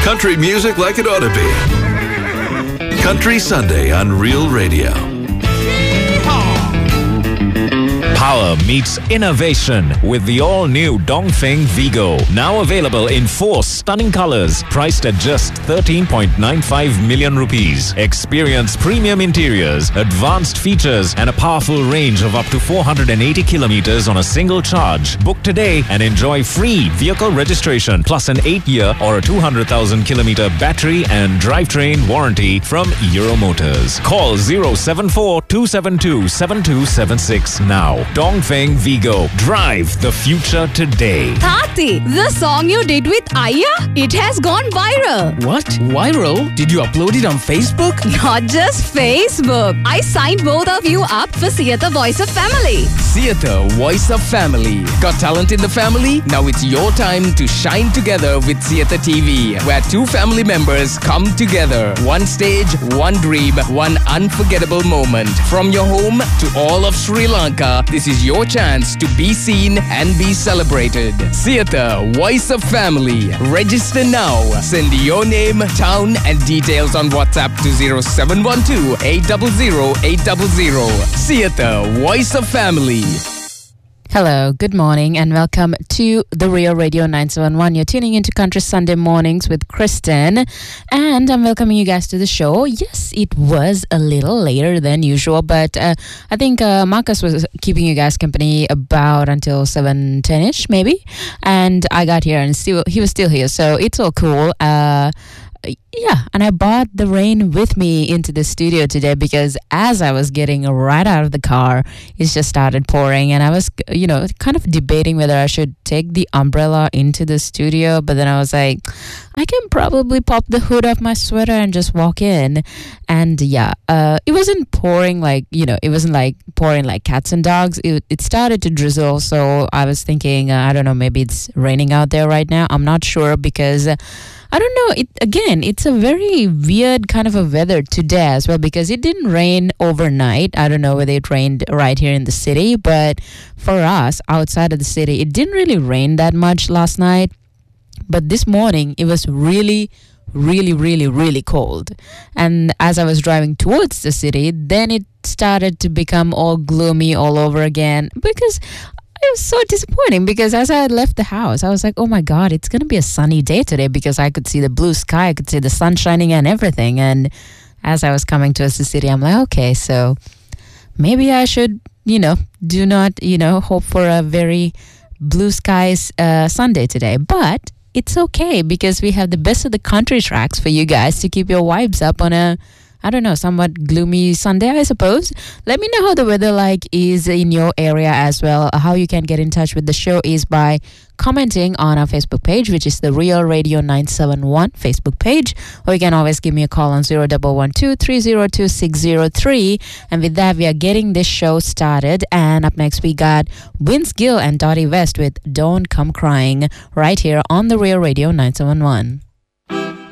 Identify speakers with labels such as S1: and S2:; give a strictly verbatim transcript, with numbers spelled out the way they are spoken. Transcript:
S1: Country music like it ought to be. Country Sunday on Real Radio.
S2: Power meets innovation with the all-new Dongfeng Vigo. Now available in four stunning colors, priced at just thirteen point nine five million rupees. Experience premium interiors, advanced features, and a powerful range of up to four hundred eighty kilometers on a single charge. Book today and enjoy free vehicle registration plus an eight-year or a two hundred thousand kilometer battery and drivetrain warranty from Euro Motors. Call zero seven four two seven two seven two seven six now. Dongfeng Vigo. Drive the future today.
S3: Tati, the song you did with Aya, it has gone viral.
S4: What? Viral? Did you upload it on Facebook?
S3: Not just Facebook. I signed both of you up for Theatre Voice of Family.
S4: Theatre Voice of Family. Got talent in the family? Now it's your time to shine together with Theatre T V, where two family members come together. One stage, one dream, one unforgettable moment. From your home to all of Sri Lanka, this is your chance to be seen and be celebrated. Theatre Voice of Family. Register now. Send your name, town, and details on WhatsApp to zero seven one two eight zero zero eight zero zero. Theatre Voice of Family.
S5: Hello, good morning, and welcome to the Real Radio nine seven one. You're tuning into Country Sunday Mornings with Kristen, and I'm welcoming you guys to the show. Yes, it was a little later than usual, but uh, I think uh, Marcus was keeping you guys company about until seven ten-ish, maybe, and I got here, and still he was still here, so it's all cool. Uh, Yeah, and I brought the rain with me into the studio today because as I was getting right out of the car, it just started pouring, and I was, you know, kind of debating whether I should take the umbrella into the studio, but then I was like, I can probably pop the hood off my sweater and just walk in. And yeah, uh, it wasn't pouring like, you know, it wasn't like pouring like cats and dogs. It, it started to drizzle, so I was thinking, uh, I don't know, maybe it's raining out there right now. I'm not sure because... Uh, I don't know. It again, it's a very weird kind of a weather today as well because it didn't rain overnight. I don't know whether it rained right here in the city, but for us outside of the city, it didn't really rain that much last night. But this morning, it was really, really, really, really cold. And as I was driving towards the city, then it started to become all gloomy all over again because... it was so disappointing because as I left the house, I was like, oh my God, it's going to be a sunny day today because I could see the blue sky, I could see the sun shining and everything. And as I was coming towards the city, I'm like, okay, so maybe I should, you know, do not, you know, hope for a very blue skies uh, Sunday today. But it's okay because we have the best of the country tracks for you guys to keep your vibes up on a, I don't know, somewhat gloomy Sunday, I suppose. Let me know how the weather like is in your area as well. How you can get in touch with the show is by commenting on our Facebook page, which is the Real Radio nine seven one Facebook page. Or you can always give me a call on zero one one two three zero two six zero three. And with that, we are getting this show started. And up next, we got Vince Gill and Dottie West with Don't Come Crying right here on the Real Radio nine seven one.